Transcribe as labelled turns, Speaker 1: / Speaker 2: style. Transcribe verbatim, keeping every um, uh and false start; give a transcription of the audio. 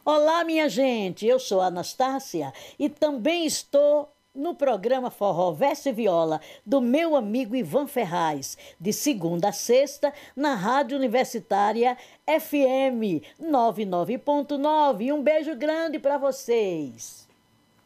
Speaker 1: Olá, minha gente, eu sou a Anastácia e também estou no programa Forró Verso e Viola do meu amigo Ivan Ferraz, de segunda a sexta, na Rádio Universitária F M noventa e nove ponto nove. Um beijo grande para vocês.